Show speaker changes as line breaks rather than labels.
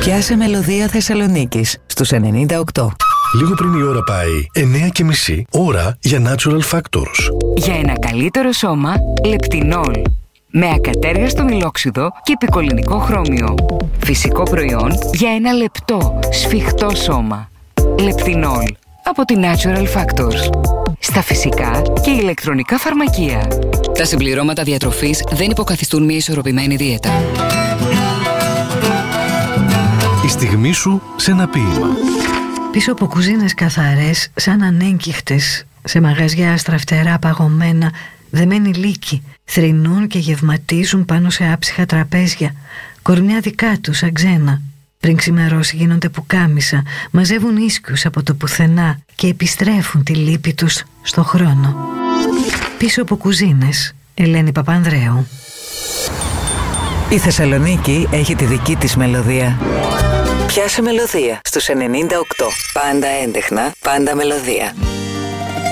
Πιάσε μελωδία Θεσσαλονίκης στους 98.
Λίγο πριν η ώρα πάει 9:30, ώρα για Natural Factors.
Για ένα καλύτερο σώμα, Λεπτινόλ. Με ακατέργαστο μιλόξιδο και επικολληνικό χρώμιο. Φυσικό προϊόν για ένα λεπτό, σφιχτό σώμα. Λεπτινόλ. Από τη Natural Factors. Στα φυσικά και ηλεκτρονικά φαρμακεία.
Τα συμπληρώματα διατροφής δεν υποκαθιστούν μια ισορροπημένη δίαιτα.
Η στιγμή σου σε ένα ποίημα.
Πίσω από κουζίνες καθαρές, σαν ανέγκυχτες, σε μαγαζιά στραφτερά παγωμένα, δεμένοι λύκοι, θρηνούν και γευματίζουν πάνω σε άψυχα τραπέζια, κορμιά δικά τους σαν ξένα. Πριν ξημερώσει γίνονται πουκάμισα, μαζεύουν ίσκιους από το πουθενά και επιστρέφουν τη λύπη τους στο χρόνο. Πίσω από κουζίνες, Ελένη Παπανδρέου.
Η Θεσσαλονίκη έχει τη δική της μελωδία. Πιάσε μελωδία στους 98. Πάντα έντεχνα, πάντα μελωδία.